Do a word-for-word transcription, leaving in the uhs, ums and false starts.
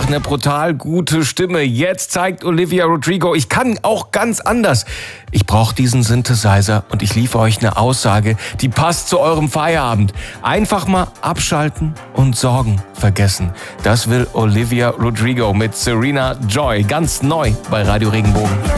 einfach eine brutal gute Stimme. Jetzt zeigt Olivia Rodrigo, ich kann auch ganz anders. Ich brauche diesen Synthesizer und ich liefere euch eine Aussage, die passt zu eurem Feierabend. Einfach mal abschalten und Sorgen vergessen. Das will Olivia Rodrigo mit Serena Joy. Ganz neu bei Radio Regenbogen.